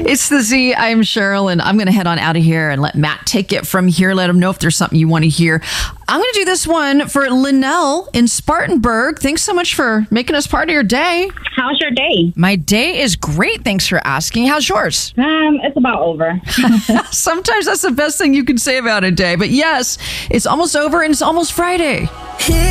It's the Z. I'm Cheryl, and I'm going to head on out of here and let Matt take it from here. Let him know if there's something you want to hear. I'm going to do this one for Linnell in Spartanburg. Thanks so much for making us part of your day. How's your day? My day is great. Thanks for asking. How's yours? It's about over. Sometimes that's the best thing you can say about a day. But yes, it's almost over and it's almost Friday.